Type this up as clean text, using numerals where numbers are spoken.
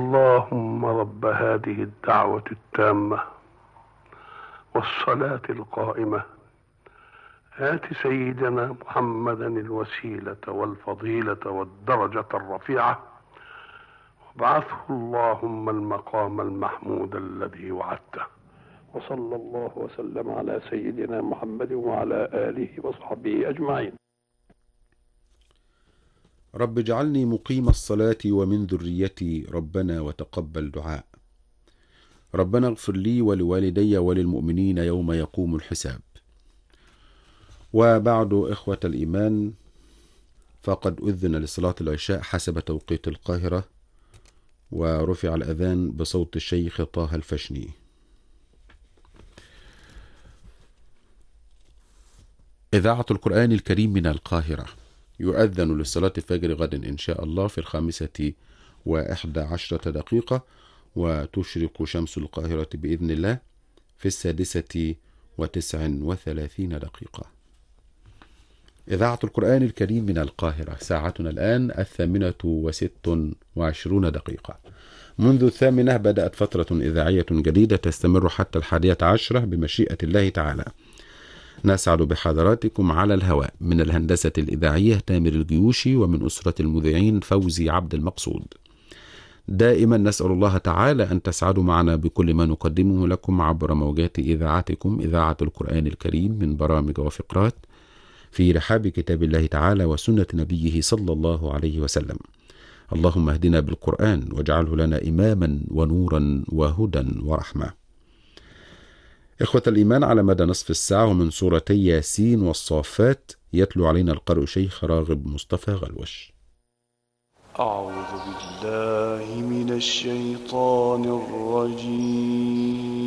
اللهم رب هذه الدعوة التامة والصلاة القائمة آت سيدنا محمدا الوسيلة والفضيلة والدرجة الرفيعة وابعثه اللهم المقام المحمود الذي وعدته. وصلى الله وسلم على سيدنا محمد وعلى آله وصحبه أجمعين. رب اجعلني مقيم الصلاة ومن ذريتي ربنا وتقبل دعاء. ربنا اغفر لي ولوالدي وللمؤمنين يوم يقوم الحساب. وبعد إخوة الإيمان، فقد أذن لصلاة العشاء حسب توقيت القاهرة، ورفع الأذان بصوت الشيخ طه الفشني. إذاعة القرآن الكريم من القاهرة، يؤذن لصلاة الفجر غدا إن شاء الله في 5:11 وتشرق شمس القاهرة بإذن الله في 6:39. إذاعة القرآن الكريم من القاهرة، ساعتنا الآن 8:26. منذ 8 بدأت فترة إذاعية جديدة تستمر حتى 11 بمشيئة الله تعالى. نسعد بحضراتكم على الهواء من الهندسة الإذاعية تامر الجيوشي، ومن أسرة المذيعين فوزي عبد المقصود. دائما نسأل الله تعالى أن تسعدوا معنا بكل ما نقدمه لكم عبر موجات إذاعتكم إذاعة القرآن الكريم من برامج وفقرات في رحاب كتاب الله تعالى وسنة نبيه صلى الله عليه وسلم. اللهم اهدنا بالقرآن واجعله لنا إماما ونورا وهدى ورحمة. إخوة الإيمان، على مدى نصف الساعة ومن سورتي ياسين والصافات يتلو علينا القارئ شيخ راغب مصطفى غلوش. أعوذ بالله من الشيطان الرجيم.